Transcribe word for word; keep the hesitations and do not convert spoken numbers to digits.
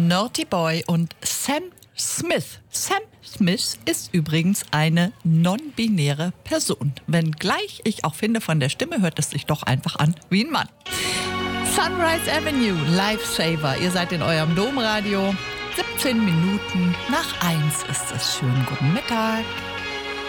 Naughty Boy und Sam Smith. Sam Smith ist übrigens eine non-binäre Person. Wenngleich ich auch finde, von der Stimme hört es sich doch einfach an wie ein Mann. Sunrise Avenue, Lifesaver. Ihr seid in eurem Domradio. siebzehn Minuten nach eins ist es. Schönen guten Mittag.